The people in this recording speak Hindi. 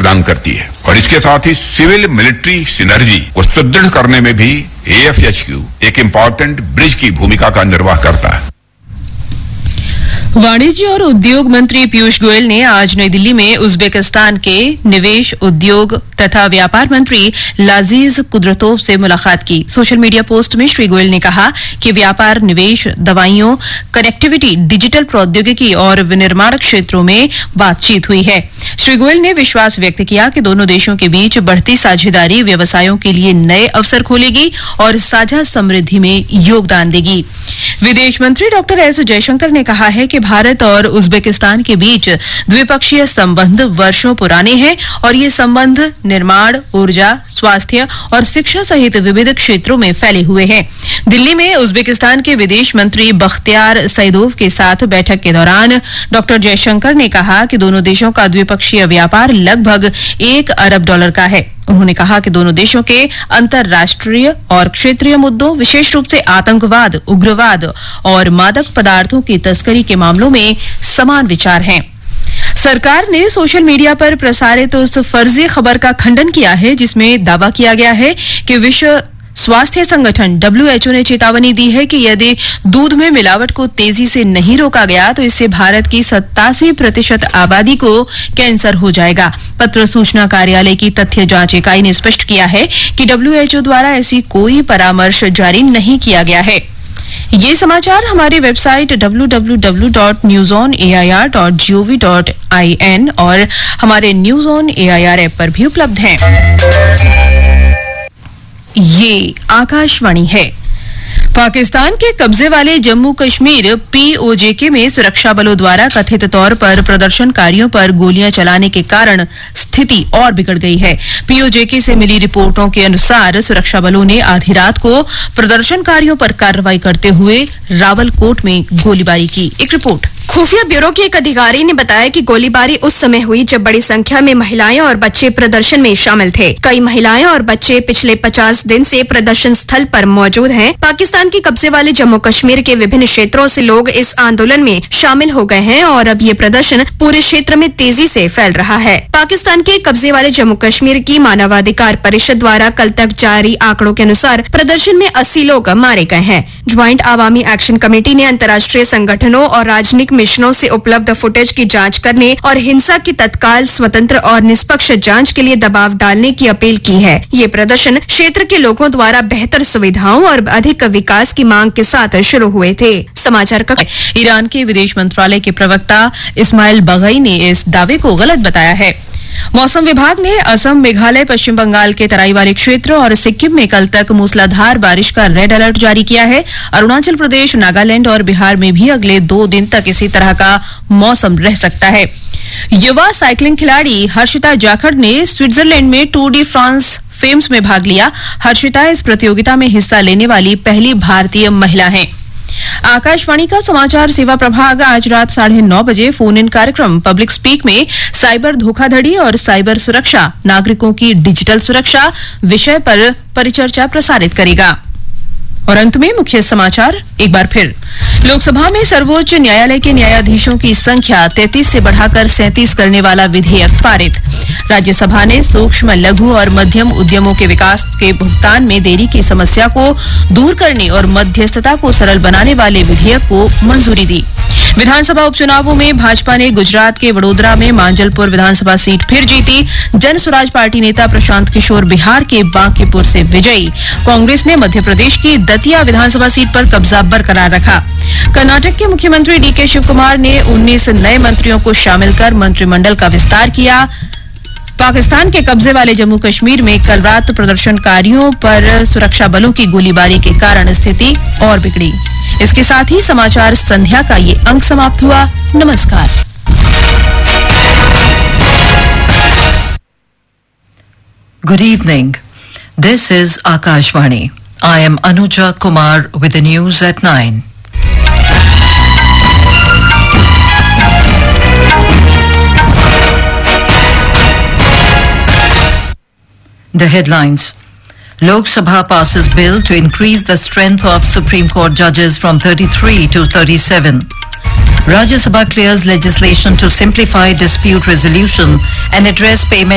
प्रदान करती है और इसके साथ ही सिविल मिलिट्री सिनर्जी को सुदृढ़ करने में भी AFHQ एक इम्पोर्टेंट ब्रिज की भूमिका का निर्वाह करता है। वाणिज्य और उद्योग मंत्री पीयूष गोयल ने आज नई दिल्ली में उज्बेकिस्तान के निवेश, उद्योग तथा व्यापार मंत्री लाजीज कुदरतोव से मुलाकात की। सोशल मीडिया पोस्ट में श्री गोयल ने कहा कि व्यापार, निवेश, दवाइयों, कनेक्टिविटी, डिजिटल प्रौद्योगिकी और विनिर्माण क्षेत्रों में बातचीत हुई है। श्री गोयल ने विश्वास व्यक्त किया कि दोनों देशों के बीच बढ़ती साझेदारी व्यवसायों के लिए नए अवसर खोलेगी और साझा समृद्धि में योगदान देगी। विदेश मंत्री डॉक्टर एस जयशंकर ने कहा है कि भारत और उज्बेकिस्तान के बीच द्विपक्षीय संबंध वर्षों पुराने हैं और ये संबंध निर्माण, ऊर्जा, स्वास्थ्य और शिक्षा सहित विविध क्षेत्रों में फैले हुए हैं। दिल्ली में उज्बेकिस्तान के विदेश मंत्री बख्तियार सईदोव के साथ बैठक के दौरान डॉक्टर जयशंकर ने कहा कि दोनों देशों का द्विपक्षीय व्यापार लगभग $1 अरब का है। उन्होंने कहा कि दोनों देशों के अंतर्राष्ट्रीय और क्षेत्रीय मुद्दों, विशेष रूप से आतंकवाद, उग्रवाद और मादक पदार्थों की तस्करी के मामलों में समान विचार हैं। सरकार ने सोशल मीडिया पर प्रसारित उस फर्जी खबर का खंडन किया है जिसमें दावा किया गया है कि विश्व स्वास्थ्य संगठन WHO ने चेतावनी दी है कि यदि दूध में मिलावट को तेजी से नहीं रोका गया तो इससे भारत की 87% आबादी को कैंसर हो जाएगा। पत्र सूचना कार्यालय की तथ्य जांच इकाई ने स्पष्ट किया है कि WHO द्वारा ऐसी कोई परामर्श जारी नहीं किया गया है। ये समाचार हमारी वेबसाइट www.newsonair.gov.in और हमारे न्यूज ऑन AIR ऐप पर भी उपलब्ध हैं। ये आकाशवाणी है। पाकिस्तान के कब्जे वाले जम्मू कश्मीर POJK में सुरक्षा बलों द्वारा कथित तौर पर प्रदर्शनकारियों पर गोलियां चलाने के कारण स्थिति और बिगड़ गई है। POJK से मिली रिपोर्टों के अनुसार सुरक्षा बलों ने आधी रात को प्रदर्शनकारियों पर कार्रवाई करते हुए रावलकोट में गोलीबारी की। एक रिपोर्ट। खुफिया ब्यूरो के एक अधिकारी ने बताया कि गोलीबारी उस समय हुई जब बड़ी संख्या में महिलाएं और बच्चे प्रदर्शन में शामिल थे। कई महिलाएं और बच्चे पिछले 50 दिन से प्रदर्शन स्थल पर मौजूद हैं। पाकिस्तान के कब्जे वाले जम्मू कश्मीर के विभिन्न क्षेत्रों से लोग इस आंदोलन में शामिल हो गए हैं और अब ये प्रदर्शन पूरे क्षेत्र में तेजी से फैल रहा है। पाकिस्तान के कब्जे वाले जम्मू कश्मीर की मानवाधिकार परिषद द्वारा कल तक जारी आंकड़ों के अनुसार प्रदर्शन में 80 लोग मारे गए हैं। ज्वाइंट आवामी एक्शन कमेटी ने अंतर्राष्ट्रीय संगठनों और राजनयिक मिशनों से उपलब्ध फुटेज की जांच करने और हिंसा की तत्काल, स्वतंत्र और निष्पक्ष जांच के लिए दबाव डालने की अपील की है। ये प्रदर्शन क्षेत्र के लोगों द्वारा बेहतर सुविधाओं और अधिक विकास की मांग के साथ शुरू हुए थे। समाचार का ईरान के विदेश मंत्रालय के प्रवक्ता इस्माइल बगई ने इस दावे को गलत बताया है। मौसम विभाग ने असम, मेघालय, पश्चिम बंगाल के तराई वाले क्षेत्र और सिक्किम में कल तक मूसलाधार बारिश का रेड अलर्ट जारी किया है। अरुणाचल प्रदेश, नागालैंड और बिहार में भी अगले 2 दिन तक इसी तरह का मौसम रह सकता है। युवा साइकिलिंग खिलाड़ी हर्षिता जाखड़ ने स्विट्जरलैंड में टूर डी फ्रांस फेम्स में भाग लिया। हर्षिता इस प्रतियोगिता में हिस्सा लेने वाली पहली भारतीय महिला हैं। आकाशवाणी का समाचार सेवा प्रभाग आज रात 9:30 बजे फोन इन कार्यक्रम पब्लिक स्पीक में साइबर धोखाधड़ी और साइबर सुरक्षा, नागरिकों की डिजिटल सुरक्षा विषय पर परिचर्चा प्रसारित करेगा। और अंत में मुख्य समाचार एक बार फिर। लोकसभा में सर्वोच्च न्यायालय के न्यायाधीशों की संख्या 33 से बढ़ाकर 37 करने वाला विधेयक पारित। राज्यसभा ने सूक्ष्म, लघु और मध्यम उद्यमों के विकास के भुगतान में देरी की समस्या को दूर करने और मध्यस्थता को सरल बनाने वाले विधेयक को मंजूरी दी। विधानसभा उपचुनावों में भाजपा ने गुजरात के वडोदरा में मांजलपुर विधानसभा सीट फिर जीती। जन स्वराज पार्टी नेता प्रशांत किशोर बिहार के बांकीपुर से विजयी। कांग्रेस ने मध्य प्रदेश की दतिया विधानसभा सीट पर कब्जा बरकरार रखा। कर्नाटक के मुख्यमंत्री DK शिव कुमार ने 19 नए मंत्रियों को शामिल कर मंत्रिमंडल का विस्तार किया। पाकिस्तान के कब्जे वाले जम्मू कश्मीर में कल रात प्रदर्शनकारियों पर सुरक्षा बलों की गोलीबारी के कारण स्थिति और बिगड़ी। इसके साथ ही समाचार संध्या का ये अंक समाप्त हुआ। नमस्कार। Good evening. This is Akashvani. I am Anuja Kumar with the news at 9. The headlines. Lok Sabha passes bill to increase the strength of Supreme Court judges from 33 to 37. Rajya Sabha clears legislation to simplify dispute resolution and address payment